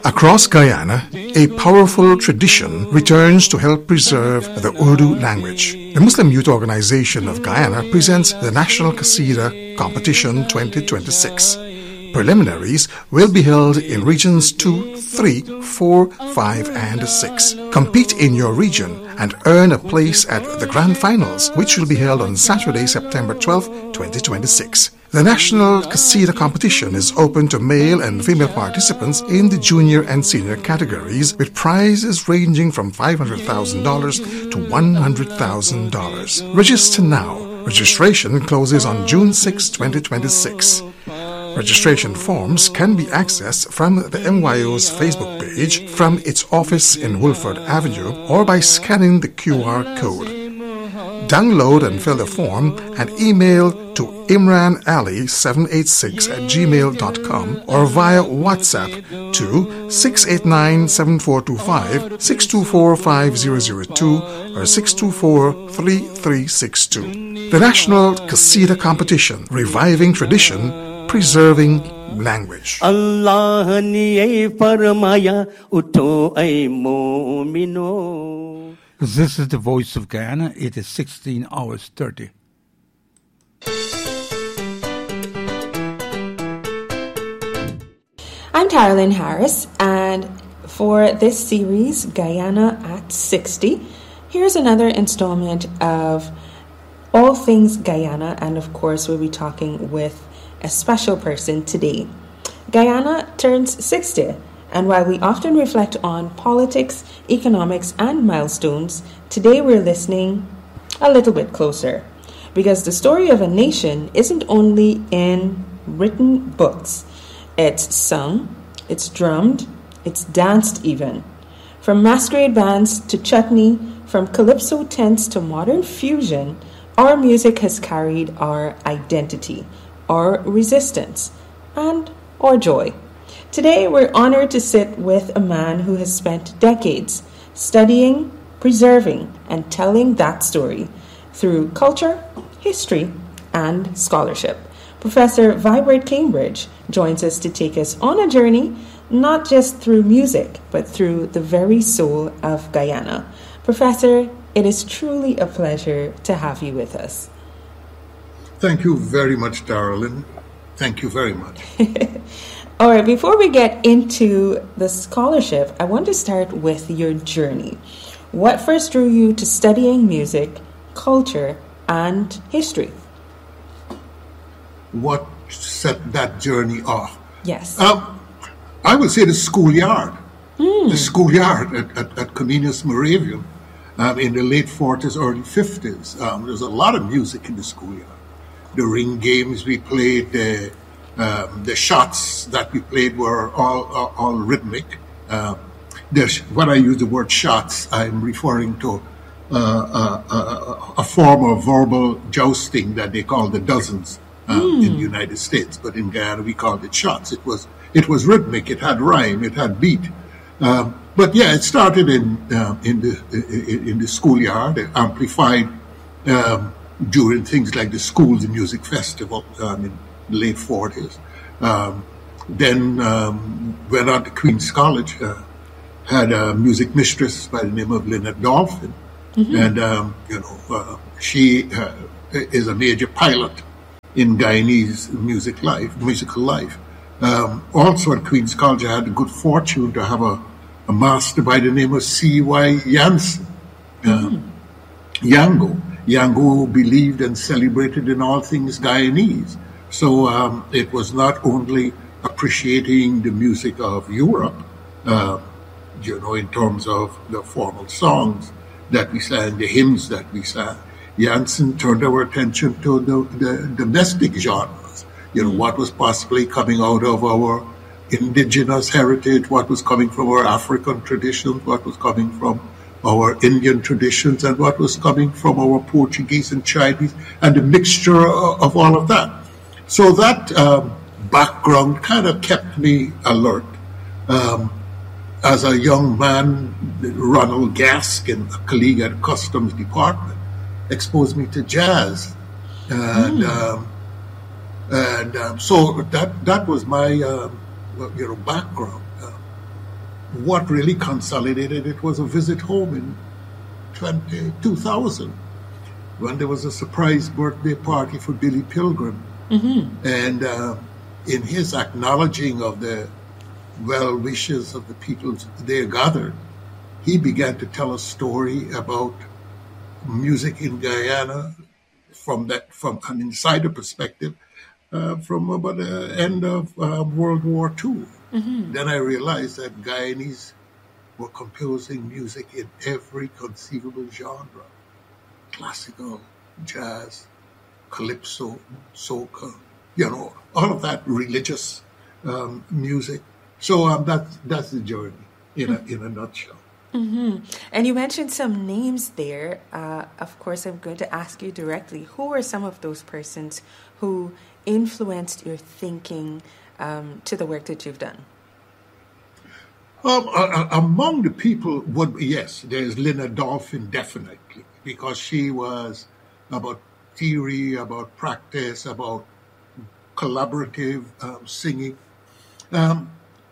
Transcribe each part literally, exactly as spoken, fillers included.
Across Guyana, a powerful tradition returns to help preserve the Urdu language. The Muslim Youth Organization of Guyana presents the National Qasida Competition twenty twenty-six. Preliminaries will be held in regions two, three, four, five, and six. Compete in your region and earn a place at the Grand Finals, which will be held on Saturday, September twelfth, twenty twenty-six. The National Qasida Competition is open to male and female participants in the junior and senior categories, with prizes ranging from five hundred thousand dollars to one hundred thousand dollars. Register now. Registration closes on June sixth, twenty twenty-six. Registration forms can be accessed from the M Y O's Facebook page, from its office in Woolford Avenue, or by scanning the Q R code. Download and fill the form and email to imran ali seven eight six at gmail dot com or via WhatsApp to six eight nine, seven four two five, six two four, five zero zero two or six two four, three three six two. The National Qasida Competition, reviving tradition, preserving language. Allah niye farmaya utho ay mu'mino. This is the Voice of Guyana. It is sixteen hours thirty. I'm Carolyn Harris, and for this series, Guyana at sixty, here's another installment of All Things Guyana, and of course we'll be talking with a special person today. Guyana turns sixty, and while we often reflect on politics, economics, and milestones, today we're listening a little bit closer, because the story of a nation isn't only in written books. It's sung, it's drummed, it's danced even. From masquerade bands to chutney, from calypso tents to modern fusion, our music has carried our identity, our resistance, and our joy. Today, we're honored to sit with a man who has spent decades studying, preserving, and telling that story through culture, history, and scholarship. Professor Vibert Cambridge joins us to take us on a journey, not just through music, but through the very soul of Guyana. Professor, it is truly a pleasure to have you with us. Thank you very much, Darlene. Thank you very much. All right, before we get into the scholarship, I want to start with your journey. What first drew you to studying music, culture, and history? What set that journey off? Yes. Um, I would say the schoolyard. Mm. The schoolyard at, at, at Comenius Moravian um, in the late forties, early fifties. Um, there's a lot of music in the schoolyard. The ring games we played, the um, the shots that we played were all all, all rhythmic. Uh, when I use the word shots, I'm referring to uh, uh, uh, a form of verbal jousting that they call the dozens um, mm. in the United States, but in Guyana we called it shots. It was it was rhythmic, it had rhyme, it had beat. Um, but yeah, it started in uh, in the in, in the schoolyard, amplified. Um, during things like the Schools Music Festival um, in the late forties. Um, then um, went on to Queen's College, uh, had a music mistress by the name of Lynette Dolphin. Mm-hmm. And, um, you know, uh, she uh, is a major pilot in Guyanese music life, musical life. Um, also at Queen's College, I had the good fortune to have a, a master by the name of C Y Jansen, um, mm-hmm. Yango. Yango believed and celebrated in all things Guyanese. So um, it was not only appreciating the music of Europe, uh, you know, in terms of the formal songs that we sang, the hymns that we sang. Jansen turned our attention to the, the domestic genres, you know, what was possibly coming out of our indigenous heritage, what was coming from our African traditions, what was coming from our Indian traditions, and what was coming from our Portuguese and Chinese, and the mixture of all of that. So that um, background kind of kept me alert. Um, as a young man, Ronald Gaskin, a colleague at the Customs Department, exposed me to jazz. And, mm. um, and um, so that that was my um, you know background. what really consolidated it was a visit home in twenty, two thousand, when there was a surprise birthday party for Billy Pilgrim. Mm-hmm. And uh, in his acknowledging of the well wishes of the people there gathered, he began to tell a story about music in Guyana from that from an insider perspective, uh, from about the end of uh, World War Two. Mm-hmm. Then I realized that Guyanese were composing music in every conceivable genre: classical, jazz, calypso, soca, you know, all of that religious um, music. So um, that's that's the journey in a in a nutshell. Mm-hmm. And you mentioned some names there. Uh, of course, I'm going to ask you directly. Who are some of those persons who influenced your thinking um, to the work that you've done? Um, uh, among the people, would yes, there's Lynna Dolphin, definitely, because she was about theory, about practice, about collaborative um, singing. Um,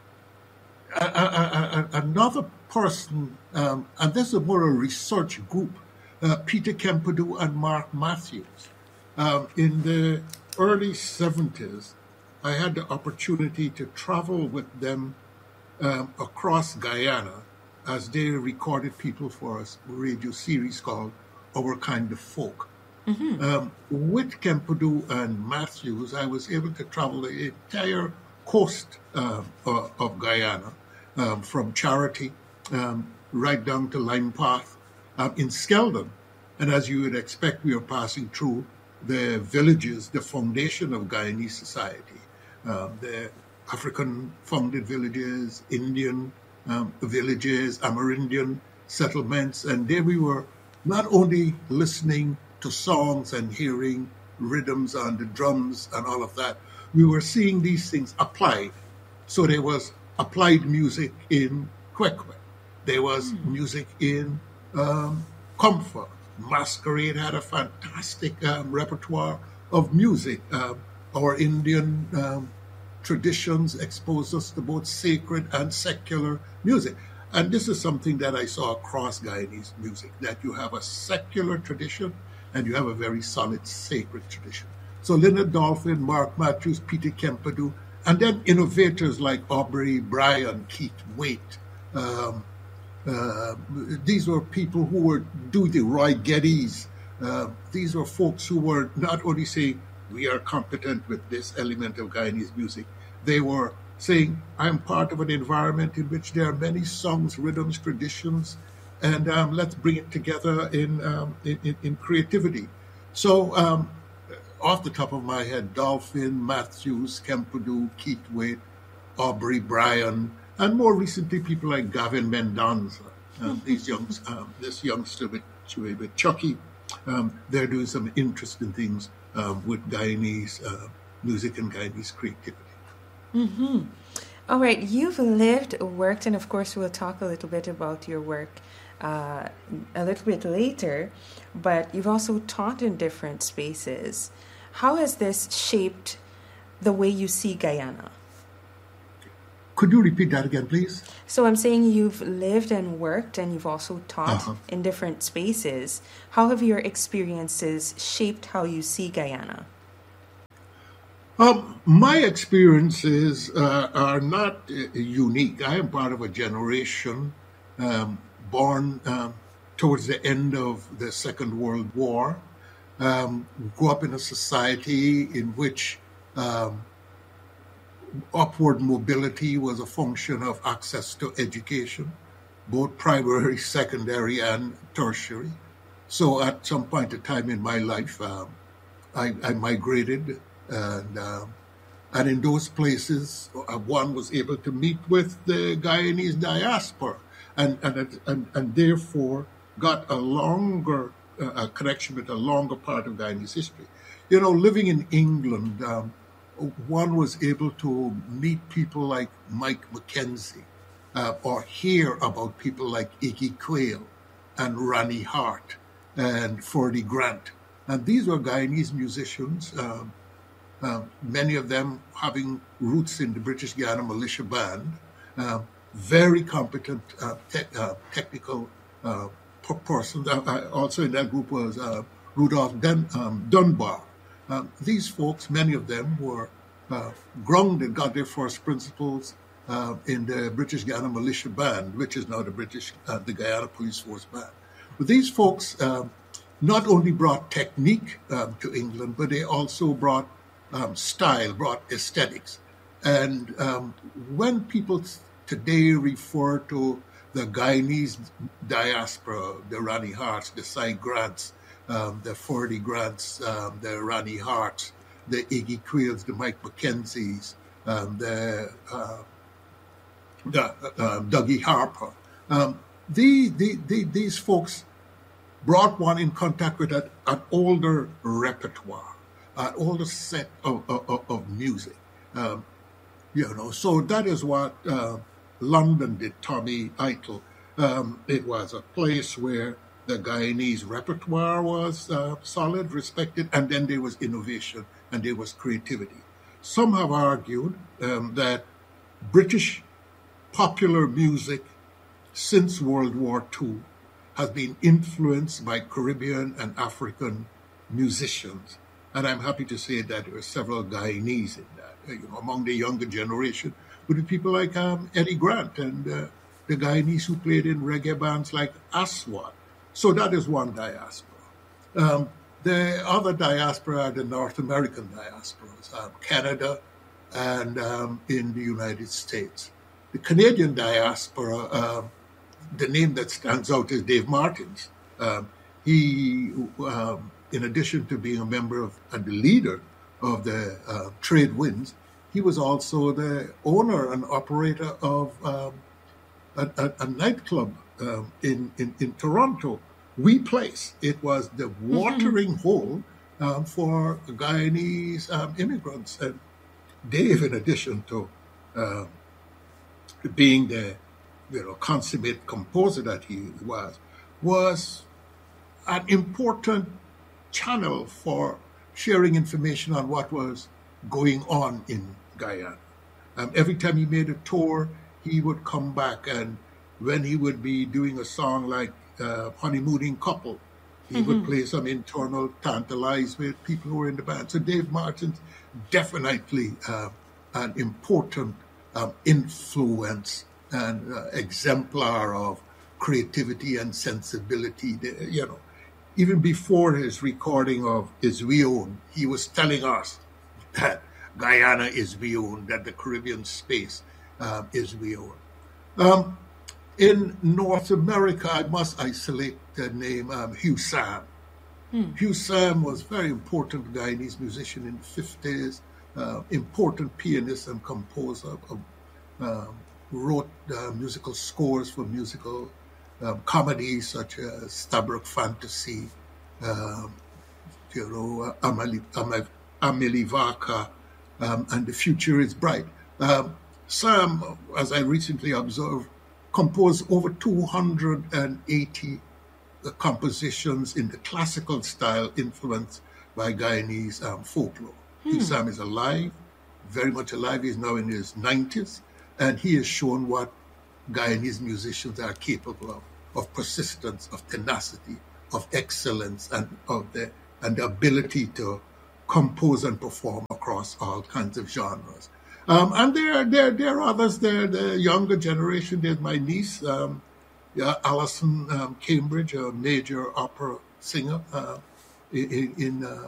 a, a, a, another person, um, and this is more a research group, uh, Peter Kempadu and Mark Matthews. Um, in the early seventies, I had the opportunity to travel with them um, across Guyana as they recorded people for a radio series called Our Kind of Folk. Mm-hmm. Um, with Kempadu and Matthews, I was able to travel the entire coast uh, uh, of Guyana, um, from Charity um, right down to Lime Path um, in Skeldon. And as you would expect, we are passing through the villages, the foundation of Guyanese society, um, the African-founded villages, Indian um, villages, Amerindian settlements. And there we were not only listening to songs and hearing rhythms on the drums and all of that, we were seeing these things applied. So there was applied music in Kwekwe. There was mm. music in um, Comfort. Masquerade had a fantastic um, repertoire of music. Um, our Indian um, traditions exposed us to both sacred and secular music. And this is something that I saw across Guyanese music, that you have a secular tradition and you have a very solid sacred tradition. So Lynna Dolphin, Mark Matthews, Peter Kempadu, and then innovators like Aubrey Bryan, Keith Waite. Um, uh, these were people who were doing the Roy Geddes. Uh, these were folks who were not only saying, we are competent with this element of Guyanese music, they were saying, I'm part of an environment in which there are many songs, rhythms, traditions, and um, let's bring it together in, um, in, in creativity. So um, off the top of my head, Dolphin, Matthews, Kempadu, Keith Waite, Aubrey Bryan, and more recently people like Gavin Mendonza. Um, these young, um, this youngster with, with Chucky, um, they're doing some interesting things um, with Guyanese uh, music and Guyanese creativity. Mm-hmm. All right, you've lived, worked, and of course we'll talk a little bit about your work uh, a little bit later, but you've also taught in different spaces. How has this shaped the way you see Guyana? Could you repeat that again, please? So I'm saying you've lived and worked and you've also taught uh-huh. in different spaces. How have your experiences shaped how you see Guyana? Um, my experiences uh, are not uh, unique. I am part of a generation um, born um, towards the end of the Second World War, um, grew up in a society in which um, upward mobility was a function of access to education, both primary, secondary, and tertiary. So at some point in time in my life, um, I, I migrated. And uh, and in those places, uh, one was able to meet with the Guyanese diaspora, and and and, and therefore got a longer uh, a connection with a longer part of Guyanese history. You know, living in England, um, one was able to meet people like Mike McKenzie, uh, or hear about people like Iggy Quayle and Ronnie Hart and Ferdy Grant, and these were Guyanese musicians. Um, Uh, many of them having roots in the British Guiana Militia Band, uh, very competent uh, te- uh, technical uh, per- persons. Uh, uh, also in that group was uh, Rudolph Dun- um, Dunbar. Um, these folks, many of them were uh, grounded, got their first principles uh, in the British Guyana Militia Band, which is now the British, uh, the Guyana Police Force Band. But these folks um, not only brought technique um, to England, but they also brought um, style, brought aesthetics. And um, when people today refer to the Guyanese diaspora, the Ronnie Harts, the Cy Grants, um, the Fordy Grants, um, the Ronnie Harts, the Iggy Quails, the Mike McKenzies, um, the, uh, the uh, Dougie Harper. Um, the, the, the, these folks brought one in contact with an, an older repertoire, an older set of, of, of music. Um, you know, so that is what uh, London did, Tommy Idle. Um, it was a place where the Guyanese repertoire was uh, solid, respected, and then there was innovation and there was creativity. Some have argued um, that British popular music since World War Two has been influenced by Caribbean and African musicians. And I'm happy to say that there are several Guyanese in that. You know, among the younger generation would be people like um, Eddie Grant and uh, the Guyanese who played in reggae bands like Aswad. So that is one diaspora. Um, the other diaspora are the North American diasporas, um, Canada and um, in the United States. The Canadian diaspora, um, the name that stands out is Dave Martins. Um, he, um, in addition to being a member of and the leader of the uh, Trade Winds, he was also the owner and operator of um, a, a, a nightclub um, in, in, in Toronto, We Place. It was the watering mm-hmm. hole um, for Guyanese um, immigrants. And Dave, in addition to uh, being the you know, consummate composer that he was, was an important channel for sharing information on what was going on in Guyana. Um, every time he made a tour, he would come back, and when he would be doing a song like uh, Honeymooning Couple, he mm-hmm. would play some internal tantalize with people who were in the band. So Dave Martins, definitely uh, an important um, influence and uh, exemplar of creativity and sensibility. You know, even before his recording of Is We Own, he was telling us that Guyana is we own, that the Caribbean space um, is we own. Um, in North America, I must isolate the name um, Hugh Sam. Hmm. Hugh Sam was a very important Guyanese musician in the fifties, uh, important pianist and composer, of, um, wrote uh, musical scores for musical um, comedies such as Stabroek Fantasy, um, you know, uh, Amelie, Amelie, Amelie Vaka, um, and The Future is Bright. Um, Sam, as I recently observed, composed over two hundred eighty uh, compositions in the classical style influenced by Guyanese um, folklore. Hmm. Sam is alive, very much alive. He's now in his nineties, and he has shown what Guyanese musicians are capable of, of persistence, of tenacity, of excellence, and of the and the ability to compose and perform across all kinds of genres. Um, and there, there, there are others there, the younger generation. There's my niece, um, yeah, Alison um, Cambridge, a major opera singer uh, in in, uh,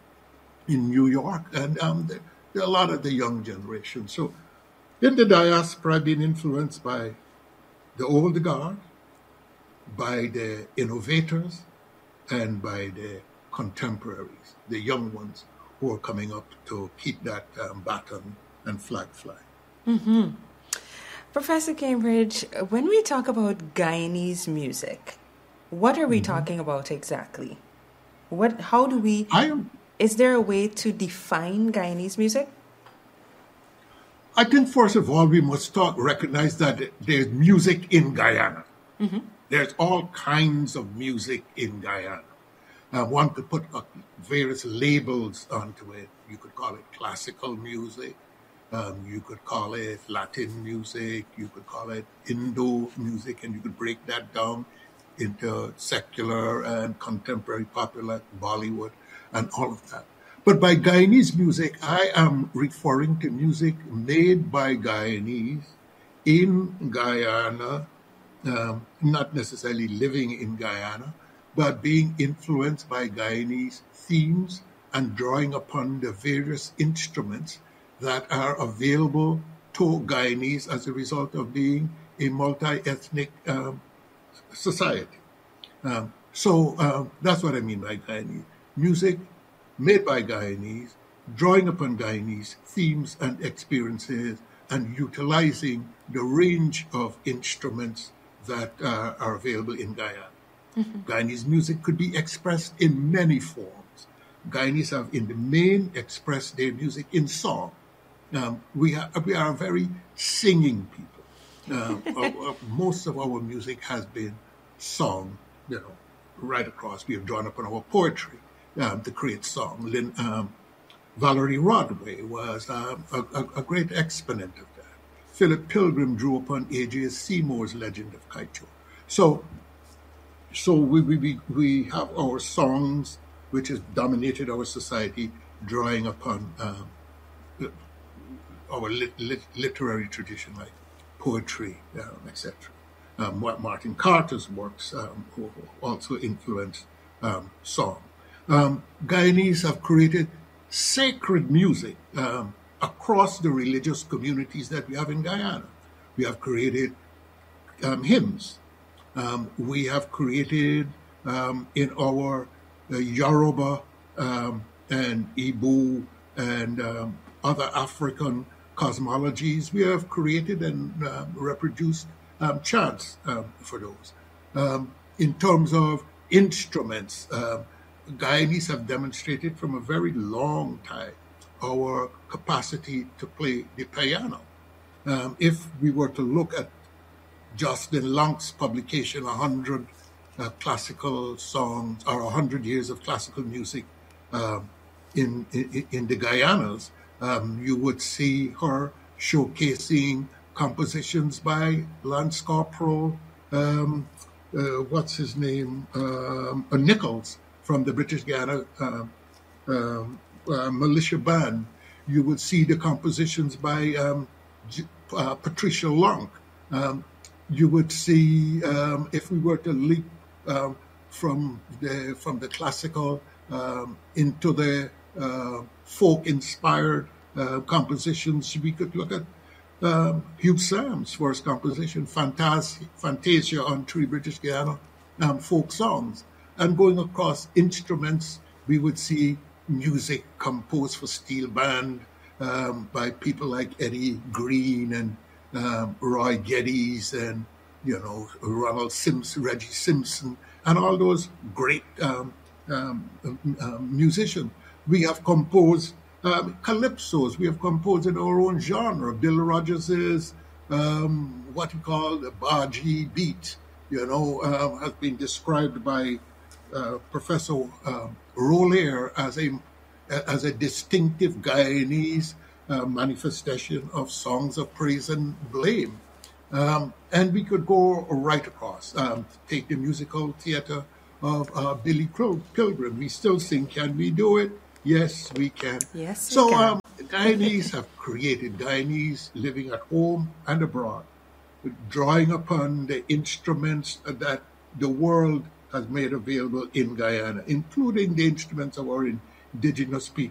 in New York. And um, there, there are a lot of the young generation. So in the diaspora, I've been influenced by the old guard, by the innovators, and by the contemporaries, the young ones who are coming up to keep that um, baton and flag flying. Mm-hmm. Professor Cambridge, when we talk about Guyanese music, what are we mm-hmm. talking about exactly? What? How do we? I am. Is there a way to define Guyanese music? I think first of all we must start recognize that there's music in Guyana. Mm-hmm. There's all kinds of music in Guyana. Uh, one could put uh, various labels onto it. You could call it classical music. Um, you could call it Latin music, you could call it Indo music, and you could break that down into secular and contemporary popular Bollywood and all of that. But by Guyanese music, I am referring to music made by Guyanese in Guyana, um, not necessarily living in Guyana, but being influenced by Guyanese themes and drawing upon the various instruments that are available to Guyanese as a result of being a multi-ethnic um, society. Um, so um, that's what I mean by Guyanese. Music made by Guyanese, drawing upon Guyanese themes and experiences and utilizing the range of instruments that uh, are available in Guyana. Mm-hmm. Guyanese music could be expressed in many forms. Guyanese have, in the main, expressed their music in song. Um, we, ha- we are a very singing people. Um, our, our, most of our music has been sung, you know, right across. We have drawn upon our poetry um, to create song. Lynn, um, Valerie Rodway was um, a, a, a great exponent of that. Philip Pilgrim drew upon A J Seymour's Legend of Kaito. So, so we, we, we have our songs, which has dominated our society, drawing upon um, our lit, lit, literary tradition, like poetry, um, et cetera. Um, Martin Carter's works um, also influenced um, song. Um, Guyanese have created sacred music um, across the religious communities that we have in Guyana. We have created um, hymns. Um, we have created um, in our uh, Yoruba um, and Igbo and um, other African cosmologies, we have created and um, reproduced um, chants um, for those. Um, in terms of instruments, uh, Guyanese have demonstrated from a very long time our capacity to play the piano. Um, if we were to look at Justin Lonk's publication, one hundred uh, classical songs or one hundred years of classical music um, in, in, in the Guyanas, um, you would see her showcasing compositions by Lance Corporal, um, uh, what's his name, um, uh, Nichols from the British Guiana uh, uh, uh, militia band. You would see the compositions by um, uh, Patricia Lonk. Um, you would see, um, if we were to leap um, from the from the classical um, into the uh, folk-inspired uh, compositions, we could look at um, Hugh Sam's first composition, Fantasia, Fantasia on Three British Guiana um, folk songs. And going across instruments, we would see music composed for steel band um, by people like Eddie Green and um, Roy Geddes and, you know, Ronald Simpson, Reggie Simpson, and all those great um, um, um, musicians. We have composed um, calypsos. We have composed in our own genre. Bill Rogers's um, what we call the Baji beat, you know, uh, has been described by Uh, Professor uh, Roller as a as a distinctive Guyanese uh, manifestation of songs of praise and blame, um, and we could go right across. Um, take the musical theater of uh, Billy Pilgrim. We still sing, "Can we do it?" Yes, we can. Yes, we so can. Um, Guyanese have created Guyanese living at home and abroad, drawing upon the instruments that the world has made available in Guyana, including the instruments of our indigenous people.